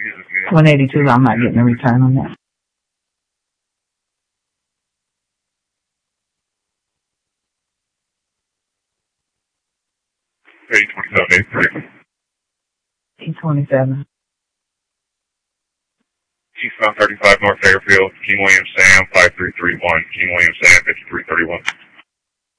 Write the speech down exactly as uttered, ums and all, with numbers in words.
one eighty-two, I'm not getting a return on that. eight twenty-seven eighty-three. eight twenty-seven. Eastbound thirty-five North Fairfield, King William Sam, five three three one, King William Sam, fifty-three thirty-one.